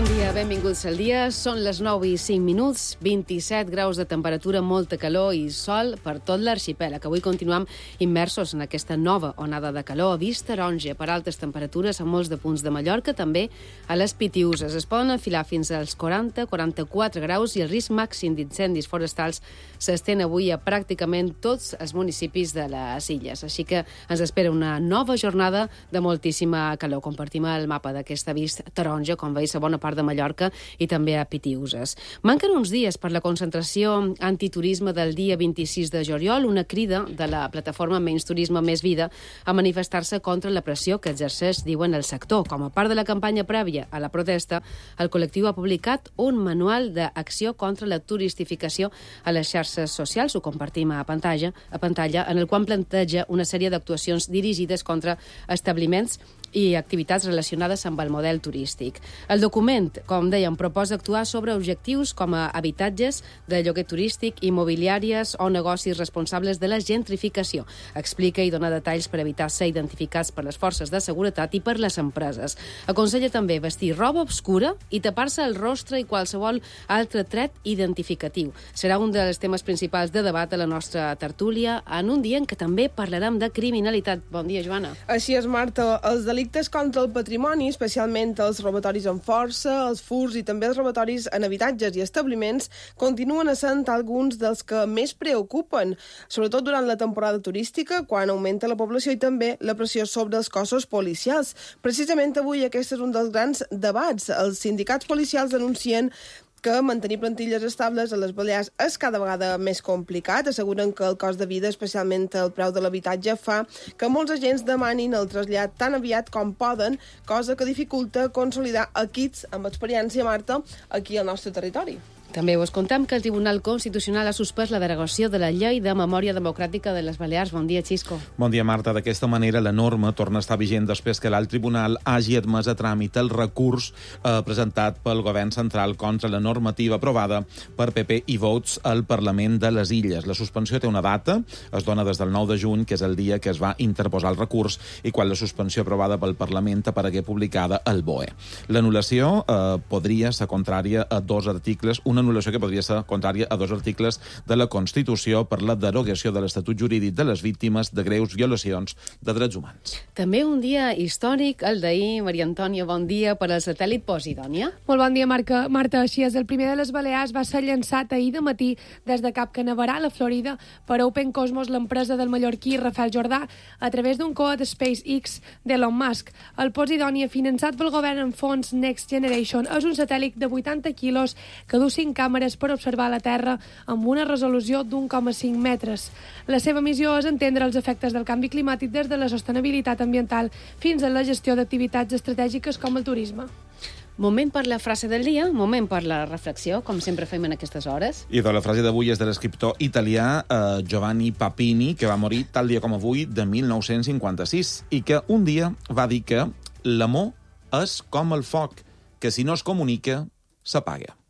Bon dia, benvinguts al dia. Són les 9:05, 27 graus de temperatura, molta calor i sol per tot l'arxipèlag. Avui continuem immersos en aquesta nova onada de calor. Avís taronja per altes temperatures a molts de punts de Mallorca, també a les Pitiüses. Es poden enfilar fins als 40-44 graus i el risc màxim d'incendis forestals s'estén avui a pràcticament tots els municipis de les illes. Així que ens espera una nova jornada de moltíssima calor. Compartim el mapa d'aquest avís taronja, com veus, a bona part de Mallorca i també a Pitiüses. Manquen uns dies per la concentració antiturisme del dia 26 de juliol, una crida de la plataforma Menys Turisme, Més Vida a manifestar-se contra la pressió que exerceix, diuen, el sector. Com a part de la campanya prèvia a la protesta, el col·lectiu ha publicat un manual d'acció contra la turistificació a les xarxes socials, ho compartim a pantalla, en el qual planteja una sèrie d'actuacions dirigides contra establiments i activitats relacionades amb el model turístic. El document, com dèiem, proposa actuar sobre objectius com a habitatges de lloguer turístic, immobiliàries o negocis responsables de la gentrificació. Explica i dona detalls per evitar ser identificats per les forces de seguretat i per les empreses. Aconsella també vestir roba obscura i tapar-se el rostre i qualsevol altre tret identificatiu. Serà un dels temes principals de debat a la nostra tertúlia en un dia en què també parlarem de criminalitat. Bon dia, Joana. Així és, Marta. Els delictes contra el patrimoni, especialment els robatoris amb força, els furts i també els robatoris en habitatges i establiments, continuen essent alguns dels que més preocupen, sobretot durant la temporada turística, quan augmenta la població i també la pressió sobre els cossos policials. Precisament avui aquest és un dels grans debats. Els sindicats policials denuncien que mantenir plantilles estables a les Balears és cada vegada més complicat. Asseguren que el cost de vida, especialment el preu de l'habitatge, fa que molts agents demanin el trasllat tan aviat com poden, cosa que dificulta consolidar equips amb experiència, Marta, aquí al nostre territori. També us contem que el Tribunal Constitucional ha suspès la derogació de la Llei de Memòria Democràtica de les Balears. Bon dia, Xisco. Bon dia, Marta. D'aquesta manera, la norma torna a estar vigent després que l'alt tribunal hagi admès a tràmit el recurs presentat pel govern central contra la normativa aprovada per PP i Vots al Parlament de les Illes. La suspensió té una data, es dona des del 9 de juny, que és el dia que es va interposar el recurs i quan la suspensió aprovada pel Parlament aparegué publicada al BOE. L'anul·lació podria ser contrària a dos articles, una anul·lació que podria ser contrària a dos articles de la Constitució per la derogació de l'Estatut Jurídic de les Víctimes de greus violacions de drets humans. També un dia històric, el d'ahir. Maria Antònia, bon dia per al satèl·lit Posidònia. Molt bon dia, Marta. Així és, el primer de les Balears va ser llançat ahir de matí des de Cap Canaveral, a Florida, per Open Cosmos, l'empresa del mallorquí Rafael Jordà, a través d'un coet SpaceX d'Elon Musk. El Posidònia, finançat pel govern en fons Next Generation, és un satèl·lit de 80 quilos que du 5 càmeres per observar la Terra amb una resolució d'1,5 metres. La seva missió és entendre els efectes del canvi climàtic des de la sostenibilitat ambiental fins a la gestió d'activitats estratègiques com el turisme. Moment per la frase del dia, moment per la reflexió, com sempre fem en aquestes hores. I la frase d'avui és de l'escriptor italià Giovanni Papini, que va morir tal dia com avui de 1956, i que un dia va dir que l'amor és com el foc, que si no es comunica, s'apaga.